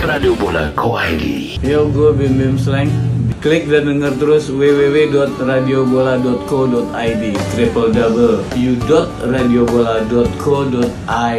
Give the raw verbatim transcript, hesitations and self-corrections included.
Radio Bola dot co dot I D. Yo, gue Bim Bim Slang. Klik dan denger terus w w w dot radio bola dot co dot i d, triple w dot radio bola dot co dot i